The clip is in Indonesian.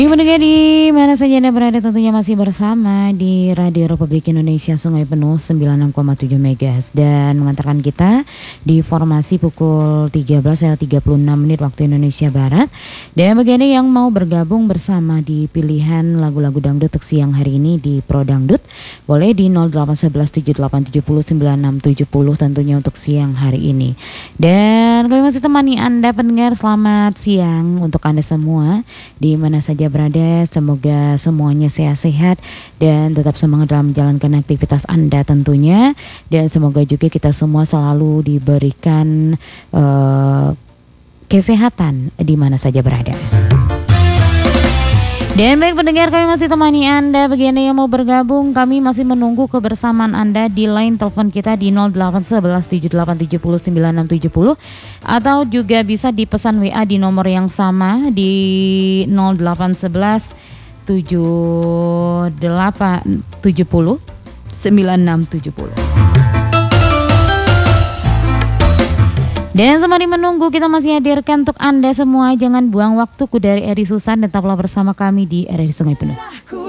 Ibu pendengar di mana saja Anda berada, tentunya masih bersama di Radio Republik Indonesia Sungai Penuh 96,7 MHz dan mengantarkan kita di formasi pukul 13.36 menit waktu Indonesia Barat. Dan bagi Anda yang mau bergabung bersama di pilihan lagu-lagu dangdut untuk siang hari ini di Pro Dangdut, boleh di 081178709670 tentunya untuk siang hari ini. Dan kami masih temani Anda pendengar, selamat siang untuk Anda semua di mana saja berada, semoga semuanya sehat-sehat dan tetap semangat dalam menjalankan aktivitas Anda tentunya, dan semoga juga kita semua selalu diberikan kesehatan di mana saja berada. Dan baik pendengar, kami masih temani Anda. Bagi Anda yang mau bergabung, kami masih menunggu kebersamaan Anda di line telepon kita di 081178709670 atau juga bisa dipesan WA di nomor yang sama di 0811 7870 9670. Dan sembari menunggu, kita masih hadirkan untuk Anda semua. Jangan buang waktuku dari Eri Susan, dan tetaplah bersama kami di RRI Sungai Penuh.